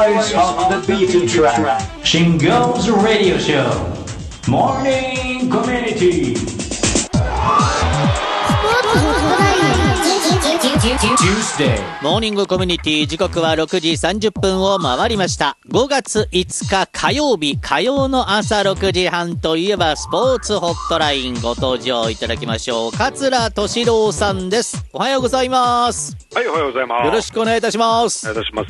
voice of the beaten track, Shingo's radio show, Morning Community. Tuesday モーニングコミュニティ、時刻は6時30分を回りました。5月5日火曜日、火曜の朝6時半といえばスポーツホットライン、ご登場いただきましょう。桂敏郎さんです。おはようございます。 はい、おはようございます。 よろしくお願いいたします。 お願いいたします。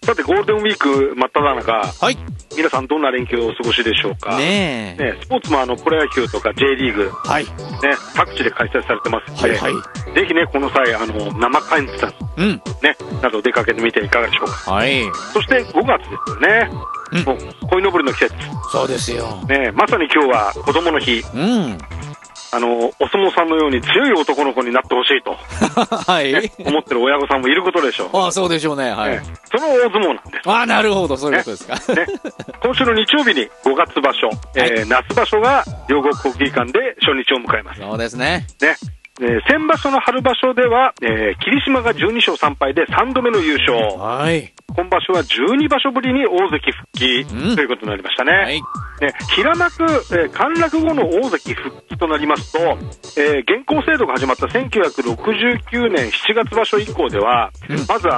さて、ゴールデンウィーク真っ只中、 はい、 皆さんどんな連休をお過ごしでしょうか。 ねえ、 スポーツもプロ野球とか J リーグ、 はい、 ね、各地で開催されてますので、 はいはい、 ぜひね、この際生観察、ね、など出かけてみていかがでしょうか。 はい。 そして5月ですよね。もう鯉のぼりの季節。 そうですよ。 ね、まさに今日は子供の日。お相撲さんのように強い男の子になってほしいと、 はい、 ね、思ってる親御さんもいることでしょう。 あ、そうでしょうね。はい。 その大相撲なんです。 あ、なるほど、そういうことですか。 ね、今週の日曜日に5月場所、夏場所が両国国技館で初日を迎えます。 そうですね。 ね、先場所の春場所では、霧島が12勝3敗で3度目の優勝。 はい。 今場所は12場所ぶりに大関復帰、ということになりましたね。はい。ね、平幕、陥落後の大関復帰となりますと、現行制度が始まった1969年7月場所以降では、まず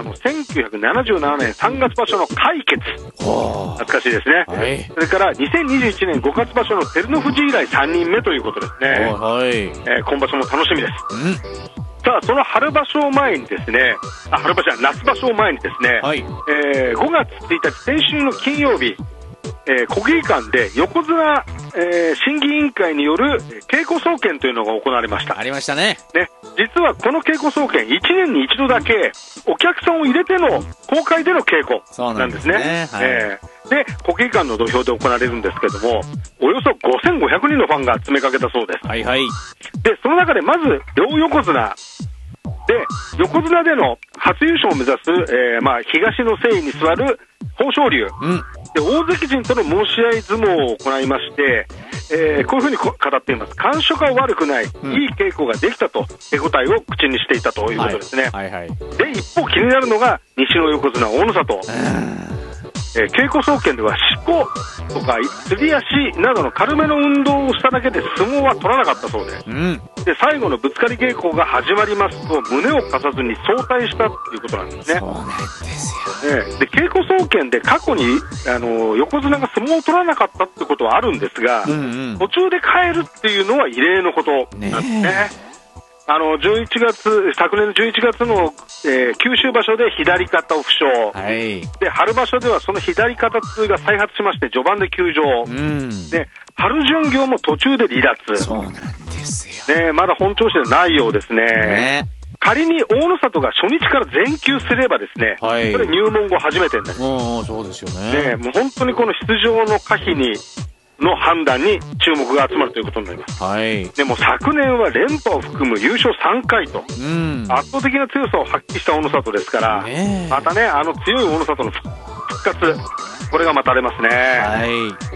1977年3月場所の解決。懐かしいですね。はい。それから2021年5月場所の照ノ富士以来3人目ということですね。はい。今場所も楽しみです。さあ、その春場所を前にですね、春場所は夏場所を前にですね、はい、5月1日、先週の金曜日、国技館で横綱、審議委員会による稽古総見というのが行われました。 ありましたね。 ね、実はこの稽古総見、1年に1度だけお客さんを入れての公開での稽古なんですね。で、国技館の土俵で行われるんですけども、およそ5500人のファンが詰めかけたそうです。はいはい。で、その中でまず両横綱で、横綱での初優勝を目指す、東の征夷に座る豊昇龍、で大関陣との申し合い相撲を行いまして、こういうふうに語っています。感触は悪くない、いい稽古ができたと手応えを口にしていたということですね。はいはいはい。で、一方気になるのが西の横綱大野里。稽古総見では四股とかすり足などの軽めの運動をしただけで相撲は取らなかったそうで、で最後のぶつかり稽古が始まりますと胸を貸さずに早退したということなんですね。そうなんですよ。で稽古総見で過去に横綱が相撲を取らなかったってことはあるんですが、途中で帰るっていうのは異例のことなんですね。昨年の11月の、九州場所で左肩を負傷、はい、で春場所ではその左肩痛が再発しまして序盤で休場、で春巡業も途中で離脱。そうなんですよ、ね、まだ本調子ではないようですね。仮に大野里が初日から全休すればですね、はい、これ入門後初めてになります。そうですよね。もう本当にこの出場の可否にの判断に注目が集まるということになります。はい、でも昨年は連覇を含む優勝3回と、圧倒的な強さを発揮した大野里ですから、またね、強い大野里の復活、これが待たれますね。はい、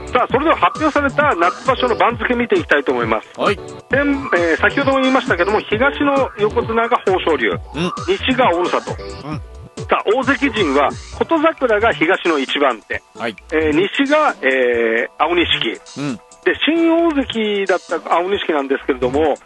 さあ、それでは発表された夏場所の番付見ていきたいと思います。はい、先ほども言いましたけども、東の横綱が豊昇龍、西が大野里、さあ大関陣は琴櫻が東の一番手、はい、西が、青錦、で新大関だった青錦なんですけれども、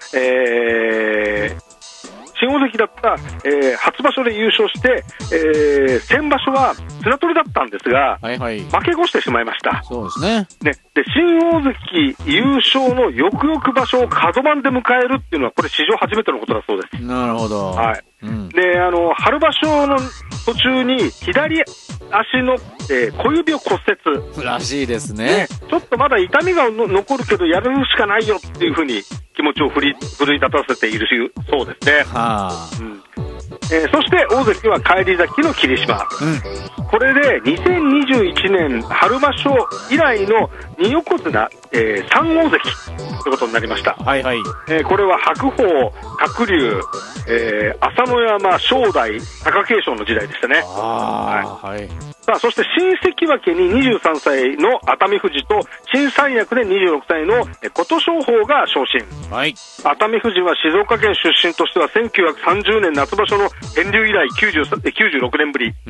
新大関だった、初場所で優勝して、先場所は綱取りだったんですが、負け越してしまいました。そうですね。で新大関優勝の翌々場所を角番で迎えるっていうのはこれ史上初めてのことだそうです。なるほど。はい。で春場所の途中に左足の、小指を骨折らしいですね。ちょっとまだ痛みが残るけどやるしかないよっていうふうに気持ちを奮い立たせているそうですね。そして大関は返り咲きの霧島、これで2021年春場所以来の2横綱、3大関ということになりました。はいはい。これは白鵬、鶴竜、朝乃山、正代、貴景勝の時代でしたね。はい。さあ、そして新関脇に23歳の熱海富士と新三役で26歳の琴勝峰が昇進。はい。熱海富士は静岡県出身としては1930年夏場所の天竜以来96年ぶり。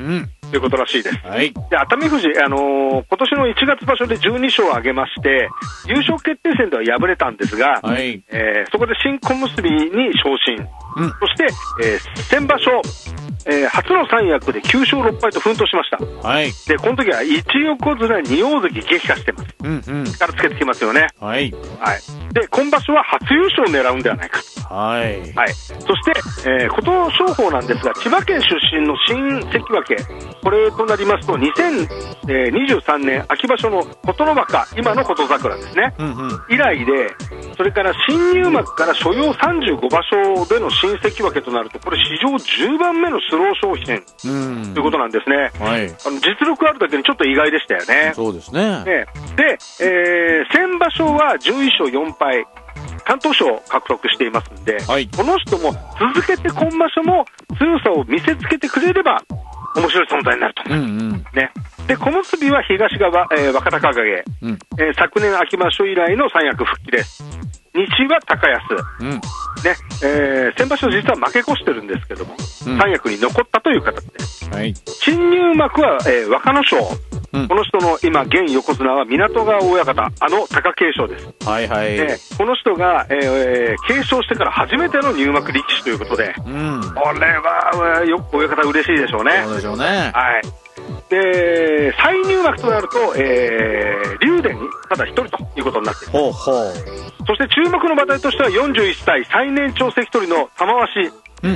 ということらしいです。 はい、 で熱海富士、今年の1月場所で12勝を挙げまして、優勝決定戦では敗れたんですが、 はい、 そこで新小結に昇進、そして、先場所、初の三役で9勝6敗と奮闘しました。 はい、 でこの時は1横綱2大関撃破してます。力つけてきますよね。 はい、 はい、で今場所は初優勝を狙うんではないか。 はい、 はい、そして、琴勝峰なんですが、千葉県出身の新関脇、これとなりますと2023年秋場所の琴ノ若、今の琴櫻ですね、以来で、それから新入幕から所要35場所での新関脇となると、これ史上10番目のスロー昇進ということなんですね。 はい、 実力あるだけにちょっと意外でしたよね。 そうですね。 で、先場所は11勝4敗敢闘賞を獲得していますので、はい、この人も続けて今場所も強さを見せつけてくれれば面白い存在になると、ね、で小結は東側、若隆景、昨年秋場所以来の三役復帰です。西は高安、ね、先場所実は負け越してるんですけども、三役に残ったという形です。はい、新入幕は、若野賞、この人の今現横綱は湊川親方、貴景勝です。はいはい、この人が、継承してから初めての入幕力士ということで、これはよく親方嬉しいでしょうね。 そうでしょうね。 はい、で再入幕となると、竜電にただ一人ということになっています。そして注目の馬体としては41歳最年長関取の玉鷲、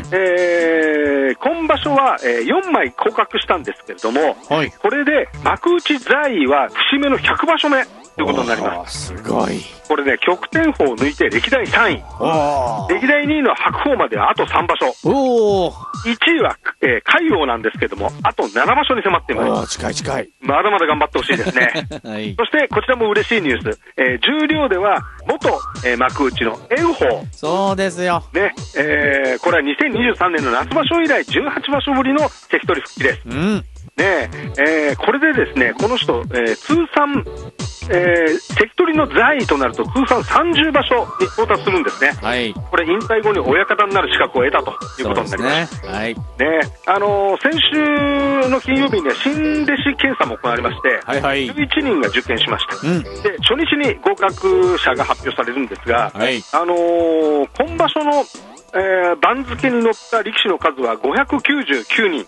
今場所は、4枚降格したんですけれども、はい、これで幕内在位は節目の100場所目ということになります。 すごい。 これね、極天鵬を抜いて歴代3位、歴代2位の白鵬まではあと3場所、1位は、海王なんですけども、あと7場所に迫っています。 近い。 まだまだ頑張ってほしいですね。はい、そしてこちらも嬉しいニュース、十両では元、幕内の炎鵬、 そうですよ、 ね、これは2023年の夏場所以来18場所ぶりの関取復帰です。ねこれでですね、この人、通算、関取の在位となると通算30場所に到達するんですね。はい、これ引退後に親方になる資格を得たということになります。はい、先週の金曜日には新弟子検査も行われまして、11人が受験しました。で初日に合格者が発表されるんですが、今場所の、番付に載った力士の数は599人。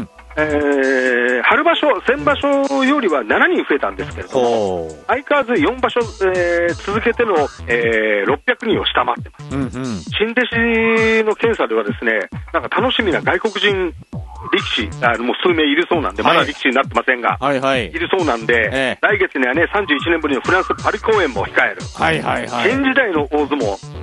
春場所、先場所よりは7人増えたんですけれども、相変わらず4場所、続けての、600人を下回ってます。新弟子の検査ではですね、なんか楽しみな外国人力士もう数名いるそうなんで、まだ力士になってませんが、いるそうなんで、来月にはね31年ぶりのフランスパリ公演も控える、新時代の大相撲